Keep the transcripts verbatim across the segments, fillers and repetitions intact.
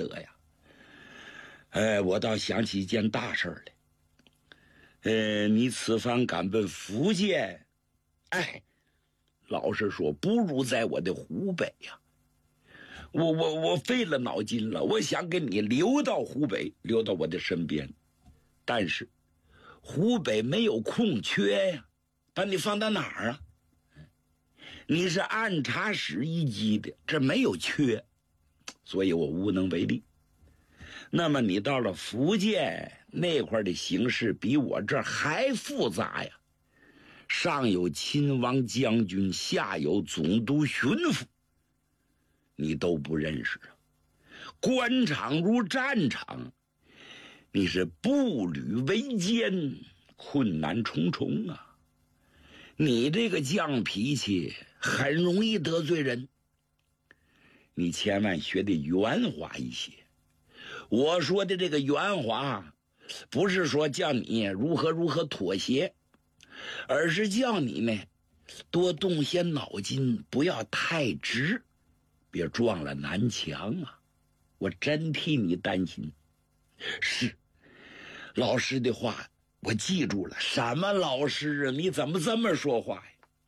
得呀。哎，我倒想起一件大事来。呃，你此番赶奔福建，哎，老实说，不如在我的湖北呀。我我我费了脑筋了，我想给你留到湖北，留到我的身边，但是湖北没有空缺呀，把你放到哪儿啊？你是按察使一级的，这没有缺，所以我无能为力。那么你到了福建那块的形势比我这还复杂呀，上有亲王将军，下有总督巡抚，你都不认识啊。官场如战场，你是步履维艰，困难重重啊。你这个犟脾气很容易得罪人，你千万学得圆滑一些。我说的这个圆滑，不是说叫你如何如何妥协，而是叫你呢多动些脑筋，不要太直，别撞了南墙啊！我真替你担心。是，老师的话我记住了。什么老师啊？你怎么这么说话呀？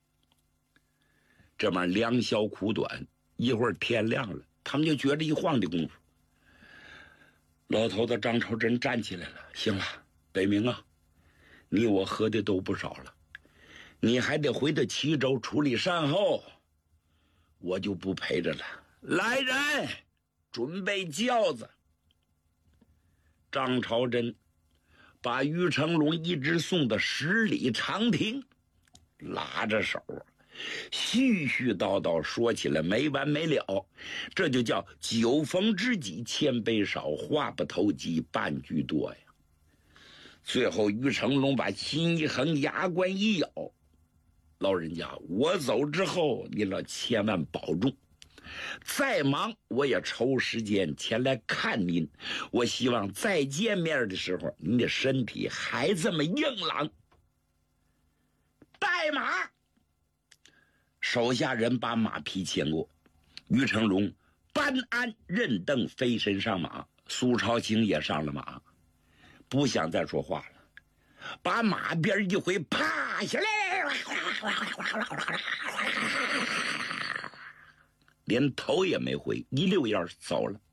这么良宵苦短，一会儿天亮了，他们就觉着一晃的功夫，老头子张朝珍站起来了。行了，北明啊，你我喝的都不少了，你还得回到齐州处理善后，我就不陪着了。来人，准备轿子。张朝珍把于成龙一直送到十里长亭，拉着手絮絮叨叨说起来没完没了，这就叫酒逢知己千杯少，话不投机半句多呀。最后于成龙把心一横，牙关一咬，老人家，我走之后你老千万保重，再忙我也抽时间前来看您，我希望再见面的时候您的身体还这么硬朗。带马。手下人把马匹牵过，于成龙班安任凳飞身上马，苏朝清也上了马，不想再说话了，把马鞭一挥，啪下来，连头也没回，一溜烟走了。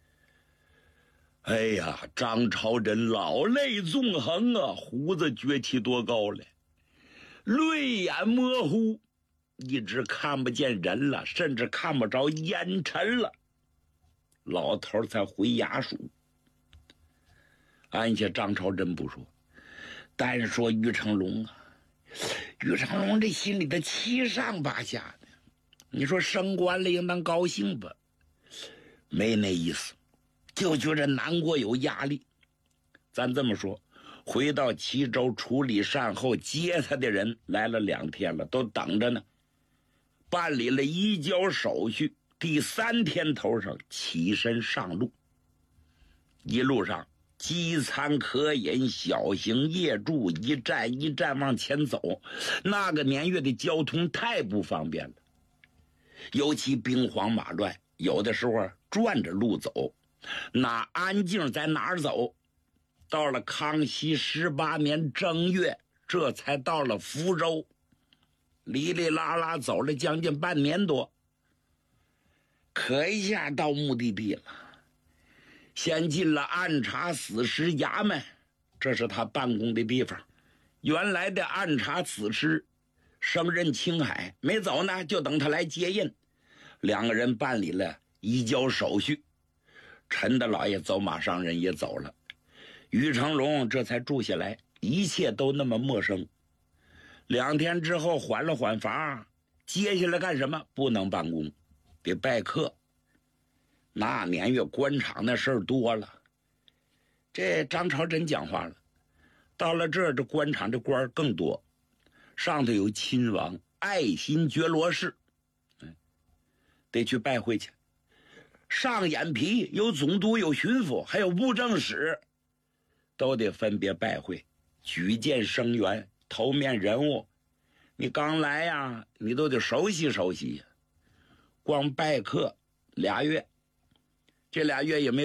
哎呀，张朝珍老泪纵横啊，胡子撅起多高了，泪眼模糊，一直看不见人了，甚至看不着烟尘了。老头才回衙署。按下张朝珍不说，单说于成龙啊，于成龙这心里的七上八下的，你说升官了应当高兴吧，没那意思，就觉着难过有压力。咱这么说，回到齐州处理善后，接他的人来了两天了，都等着呢，办理了移交手续，第三天头上起身上路。一路上饥餐渴饮，小行夜住，一站一站往前走。那个年月的交通太不方便了，尤其兵荒马乱，有的时候转着路走，哪安静在哪儿走。到了康熙十八年正月，这才到了福州，哩哩啦啦走了将近半年多，可一下到目的地了。先进了按察司师衙门，这是他办公的地方。原来的按察司师升任青海，没走呢，就等他来接任。两个人办理了移交手续，陈大老爷走马上任也走了，于成龙这才住下来，一切都那么陌生。两天之后缓了缓房，接下来干什么？不能办公，得拜客。那年月官场那事儿多了，这张朝珍讲话了，到了这儿这官场这官更多，上头有亲王爱新觉罗氏，嗯，得去拜会去。上眼皮有总督，有巡抚，还有布政使，都得分别拜会，举荐生员，头面人物，你刚来呀，你都得熟悉熟悉呀。光拜客俩月，这俩月也没